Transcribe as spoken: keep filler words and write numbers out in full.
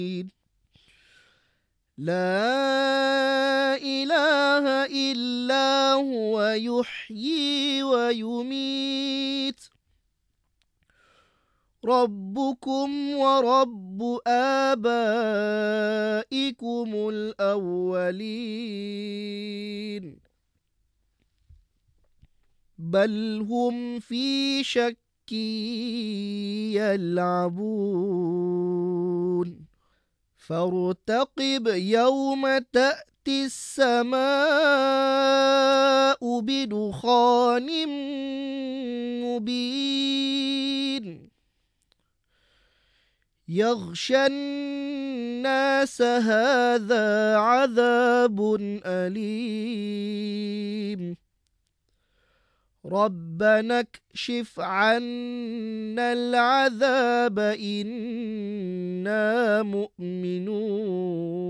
لا إله إلا هو يحيي ويميت ربكم ورب آبائكم الأولين بل هم في شك يلعبون فارتقب يوم تأتي السماء بدخان مبين يغشى الناس هذا عذاب أليم ربنا اكشف عنا العذاب إنا مؤمنون